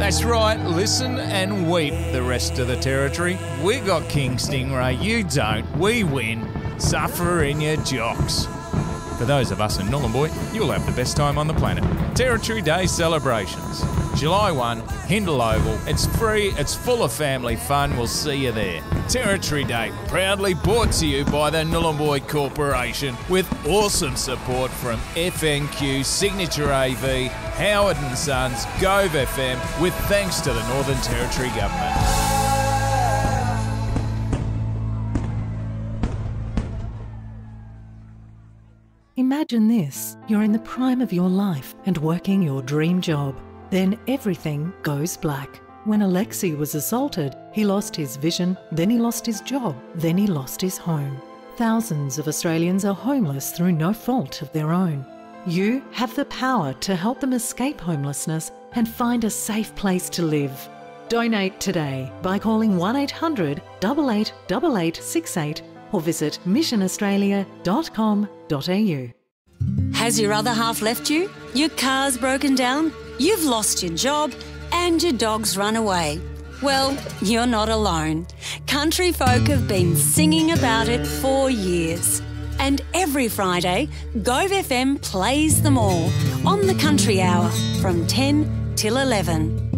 That's right, listen and weep the rest of the territory. We got King Stingray, you don't. We win. Suffer in your jocks. For those of us in Nhulunbuy, you'll have the best time on the planet. Territory Day celebrations. July 1, Hindle Oval. It's free, it's full of family fun. We'll see you there. Territory Day, proudly brought to you by the Nhulunbuy Corporation with awesome support from FNQ, Signature AV, Howard & Sons, Gove FM, with thanks to the Northern Territory Government. Imagine this. You're in the prime of your life and working your dream job. Then everything goes black. When Alexei was assaulted, he lost his vision, then he lost his job, then he lost his home. Thousands of Australians are homeless through no fault of their own. You have the power to help them escape homelessness and find a safe place to live. Donate today by calling 1800 88 8868 or visit missionaustralia.com.au. Has your other half left you? Your car's broken down? You've lost your job? And your dog's run away? Well, you're not alone. Country folk have been singing about it for years. And every Friday, Gove FM plays them all on the Country Hour from 10 till 11.